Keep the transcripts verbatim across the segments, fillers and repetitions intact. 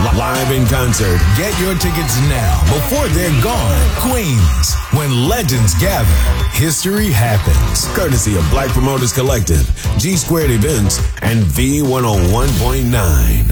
Live in concert. Get your tickets now before they're gone. Queens, when legends gather, history happens. Courtesy of Black Promoters Collective, G Squared Events, and V one oh one point nine.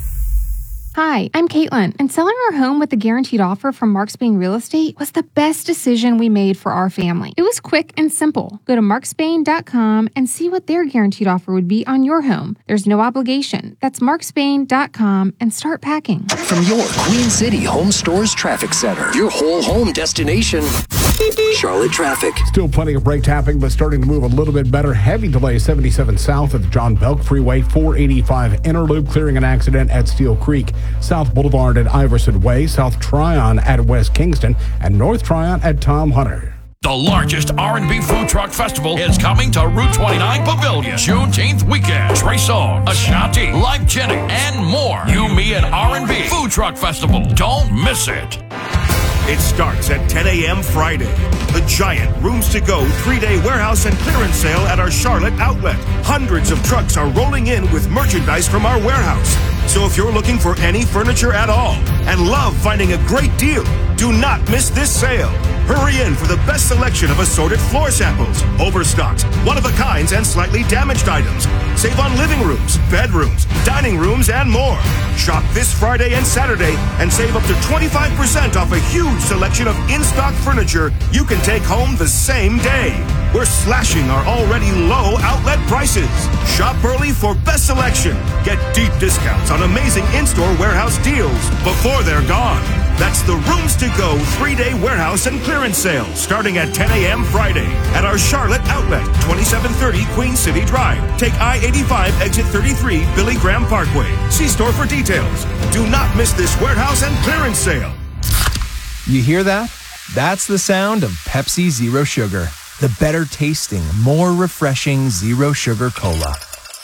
Hi, I'm Caitlin, and selling our home with the guaranteed offer from Marks Bain Real Estate was the best decision we made for our family. It was quick and simple. Go to marks bain dot com and see what their guaranteed offer would be on your home. There's no obligation. That's marks bain dot com and start packing. From your Queen City Home Stores Traffic Center, your whole home destination, Charlotte traffic. Still plenty of brake tapping, but starting to move a little bit better. Heavy delay seventy-seven south of the John Belk Freeway, four eighty-five inner loop clearing an accident at Steel Creek. South Boulevard at Iverson Way, South Tryon at West Kingston, and North Tryon at Tom Hunter. The largest R and B food truck festival is coming to Route twenty-nine Pavilion, Juneteenth weekend. Trey Songz, Ashanti, Life Jennings, and more. You, Me, and R and B Food Truck Festival. Don't miss it. It starts at ten a.m. Friday. The giant Rooms to Go three-day warehouse and clearance sale at our Charlotte outlet. Hundreds of trucks are rolling in with merchandise from our warehouse. So if you're looking for any furniture at all and love finding a great deal, do not miss this sale. Hurry in for the best selection of assorted floor samples, overstocks, one-of-a-kinds, and slightly damaged items. Save on living rooms, bedrooms, dining rooms, and more. Shop this Friday and Saturday and save up to twenty-five percent off a huge selection of in-stock furniture you can take home the same day. We're slashing our already low outlet prices. Shop early for best selection. Get deep discounts on amazing in-store warehouse deals before they're gone. That's the Rooms to Go three-day warehouse and clearance sale starting at ten a.m. Friday at our Charlotte outlet, twenty-seven thirty Queen City Drive. Take I eighty-five exit thirty-three Billy Graham Parkway. See store for details. Do not miss this warehouse and clearance sale. You hear that? That's the sound of Pepsi Zero Sugar. The better tasting, more refreshing zero sugar cola.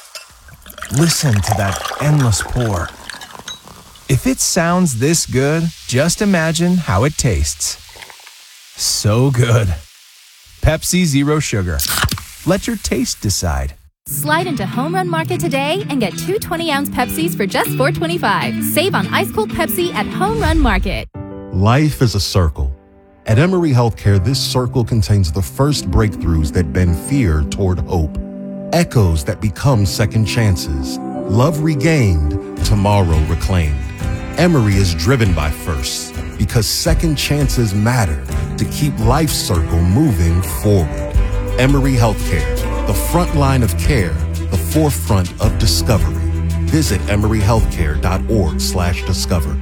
Listen to that endless pour. If it sounds this good, just imagine how it tastes. So good. Pepsi Zero Sugar. Let your taste decide. Slide into Home Run Market today and get two twenty-ounce Pepsis for just four twenty-five. Save on ice-cold Pepsi at Home Run Market. Life is a circle. At Emory Healthcare, this circle contains the first breakthroughs that bend fear toward hope. Echoes that become second chances. Love regained, tomorrow reclaimed. Emory is driven by firsts because second chances matter to keep life's circle moving forward. Emory Healthcare, the front line of care, the forefront of discovery. Visit emory healthcare dot org slash discover.